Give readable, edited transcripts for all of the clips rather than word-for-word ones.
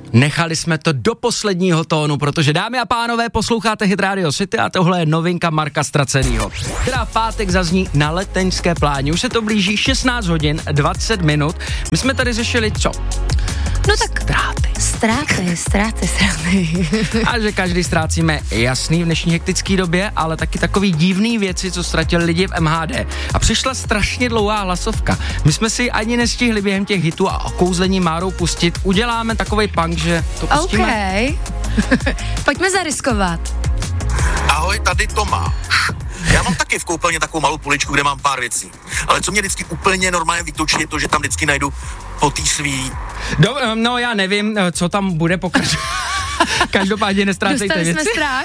Nechali jsme to do posledního tónu, protože dámy a pánové, posloucháte Hit Radio City a tohle je novinka Marka Stracenýho, která v pátek zazní na Leteňské pláni. Už se to blíží 16 hodin 20 minut. My jsme tady řešili co? No tak ztráty. A že každý ztrácíme, jasný v dnešní hektické době, ale taky takový divný věci, co ztratili lidi v MHD. A přišla strašně dlouhá hlasovka. My jsme si ani nestihli během těch hitů a kouzlení Márou pustit. Uděláme takovej punk, že to pustíme. OK. Pojďme zariskovat. Ahoj, tady Tomáš. Já mám taky v koupelně takovou malou poličku, kde mám pár věcí. Ale co mě vždycky úplně normálně vytočí, je to, že tam vždycky najdu po tý svý... No já nevím, co tam bude pokračovat. Každopádně nestrácejte věci. Dostali jsme strach.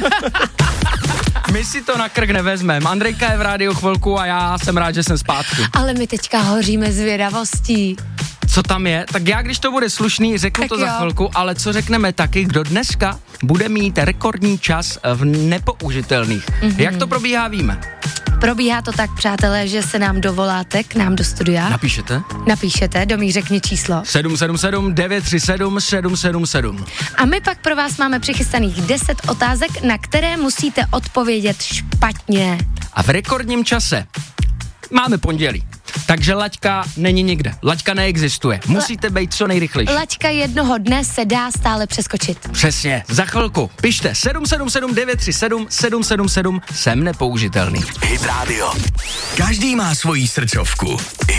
My si to na krk nevezmeme. Andrejka je v rádiu chvilku a já jsem rád, že jsem zpátky. Ale my teďka hoříme zvědavostí. Co tam je? Tak já, když to bude slušný, řeknu tak to jo. za chvilku, ale co řekneme taky, kdo dneska bude mít rekordní čas v nepoužitelných. Jak to probíhá, víme. Probíhá to tak, přátelé, že se nám dovoláte k nám do studia. Napíšete, Domí řekni číslo. 777 937 777. A my pak pro vás máme přichystaných 10 otázek, na které musíte odpovědět špatně. A v rekordním čase máme pondělí. Takže laťka není nikde. Laťka neexistuje. Musíte být co nejrychlejší. Laťka jednoho dne se dá stále přeskočit. Přesně. Za chvilku. Pište 777 937 777. Jsem nepoužitelný. Hit Radio. Každý má svoji srdcovku.